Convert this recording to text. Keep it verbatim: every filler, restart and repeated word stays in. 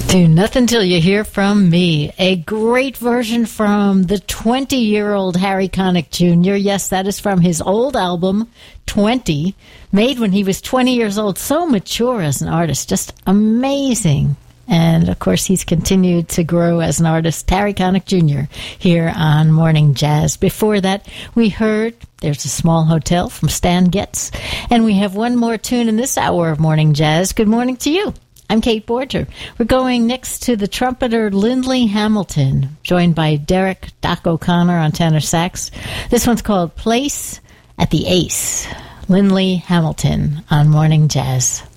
Do Nothing Till You Hear From Me, a great version from the twenty-year-old Harry Connick Junior Yes, that is from his old album, twenty, made when he was twenty years old. So mature as an artist, just amazing. And, of course, he's continued to grow as an artist, Harry Connick Junior, here on Morning Jazz. Before that, we heard There's a Small Hotel from Stan Getz. And we have one more tune in this hour of Morning Jazz. Good morning to you. I'm Kate Borger. We're going next to the trumpeter Lindley Hamilton, joined by Derek Doc O'Connor on tenor sax. This one's called Place at the Ace. Lindley Hamilton on Morning Jazz.